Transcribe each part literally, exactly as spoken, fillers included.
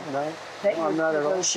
No, that no, I'm not at all.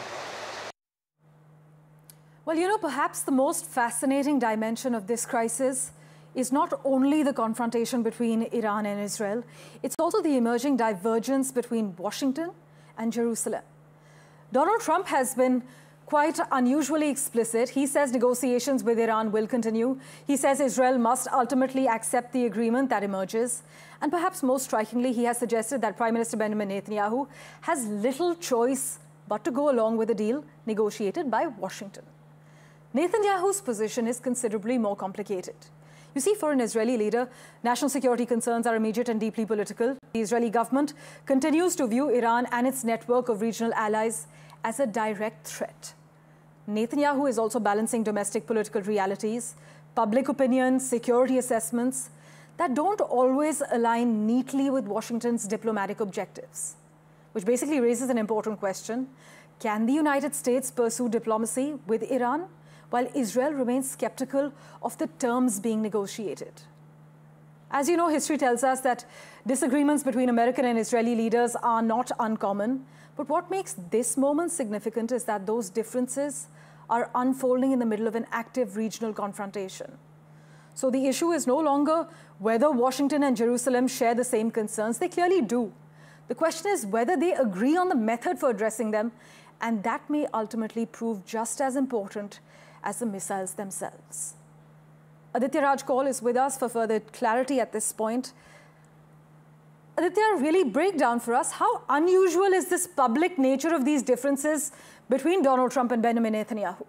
Well, you know, perhaps the most fascinating dimension of this crisis is not only the confrontation between Iran and Israel, it's also the emerging divergence between Washington and Jerusalem. Donald Trump has been quite unusually explicit. He says negotiations with Iran will continue. He says Israel must ultimately accept the agreement that emerges. And perhaps most strikingly, he has suggested that Prime Minister Benjamin Netanyahu has little choice but to go along with a deal negotiated by Washington. Netanyahu's position is considerably more complicated. You see, for an Israeli leader, national security concerns are immediate and deeply political. The Israeli government continues to view Iran and its network of regional allies as a direct threat. Netanyahu is also balancing domestic political realities, public opinion, security assessments that don't always align neatly with Washington's diplomatic objectives, which basically raises an important question. Can the United States pursue diplomacy with Iran while Israel remains skeptical of the terms being negotiated? As you know, history tells us that disagreements between American and Israeli leaders are not uncommon. But what makes this moment significant is that those differences are unfolding in the middle of an active regional confrontation. So the issue is no longer whether Washington and Jerusalem share the same concerns. They clearly do. The question is whether they agree on the method for addressing them, and that may ultimately prove just as important as the missiles themselves. Aditya Raj Kaul is with us for further clarity at this point. Aditya, really break down for us, how unusual is this public nature of these differences between Donald Trump and Benjamin Netanyahu?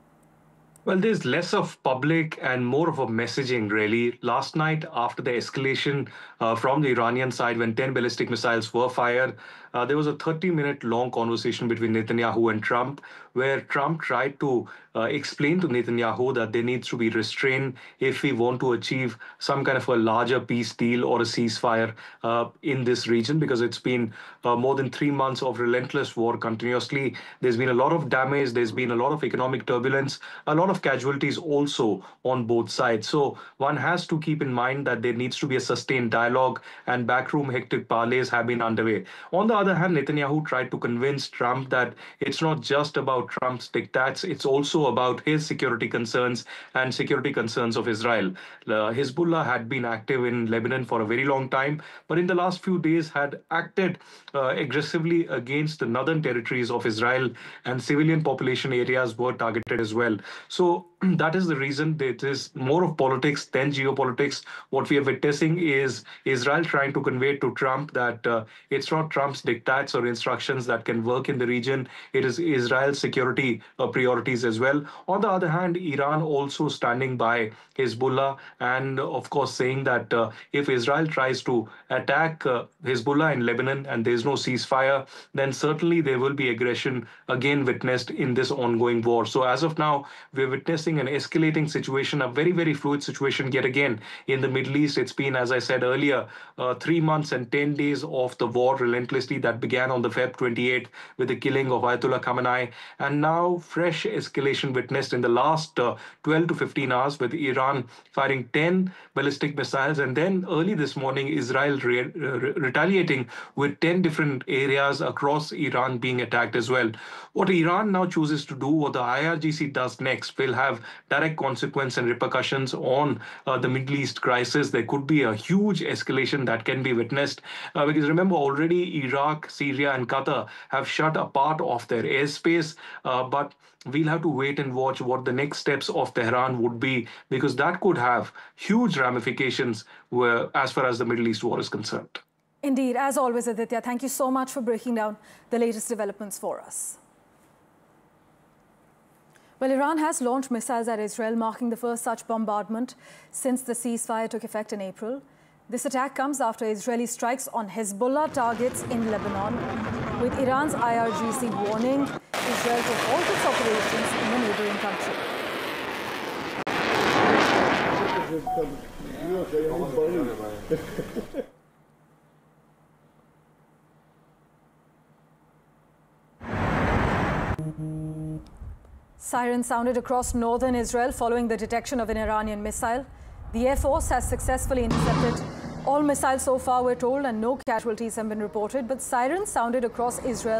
Well, there's less of public and more of a messaging, really. Last night, after the escalation uh, from the Iranian side, when ten ballistic missiles were fired, uh, there was a thirty minute long conversation between Netanyahu and Trump, where Trump tried to uh, explain to Netanyahu that there needs to be restraint if we want to achieve some kind of a larger peace deal or a ceasefire uh, in this region, because it's been uh, more than three months of relentless war continuously. There's been a lot of damage. There's been a lot of economic turbulence, a lot of casualties also on both sides. So one has to keep in mind that there needs to be a sustained dialogue, and backroom hectic parleys have been underway. On the other hand, Netanyahu tried to convince Trump that it's not just about Trump's diktats, it's also about his security concerns and security concerns of Israel. Uh, Hezbollah had been active in Lebanon for a very long time, but in the last few days had acted uh, aggressively against the northern territories of Israel, and civilian population areas were targeted as well. So that is the reason that it is more of politics than geopolitics. What we are witnessing is Israel trying to convey to Trump that uh, it's not Trump's diktats or instructions that can work in the region. It is Israel's security uh, priorities as well. On the other hand, Iran also standing by Hezbollah and, of course, saying that uh, if Israel tries to attack uh, Hezbollah in Lebanon and there's no ceasefire, then certainly there will be aggression again witnessed in this ongoing war. So as of now, we're witnessing an escalating situation, a very, very fluid situation yet again in the Middle East. It's been, as I said earlier, uh, three months and ten days of the war relentlessly that began on the February twenty-eighth with the killing of Ayatollah Khamenei. And now fresh escalation witnessed in the last uh, twelve to fifteen hours with Iran firing ten ballistic missiles. And then early this morning, Israel re re retaliating with ten different areas across Iran being attacked as well. What Iran now chooses to do, what the I R G C does next, will have direct consequence and repercussions on uh, the Middle East crisis. There could be a huge escalation that can be witnessed uh, because remember, already Iraq, Syria and Qatar have shut a part of their airspace, uh, but we'll have to wait and watch what the next steps of Tehran would be, because that could have huge ramifications where, as far as the Middle East war is concerned. Indeed, as always, Aditya, thank you so much for breaking down the latest developments for us. Well, Iran has launched missiles at Israel, marking the first such bombardment since the ceasefire took effect in April. This attack comes after Israeli strikes on Hezbollah targets in Lebanon, with Iran's I R G C warning Israel to halt its operations in the neighboring country. Sirens sounded across northern Israel following the detection of an Iranian missile. The Air Force has successfully intercepted all missiles so far, we're told, and no casualties have been reported. But sirens sounded across Israel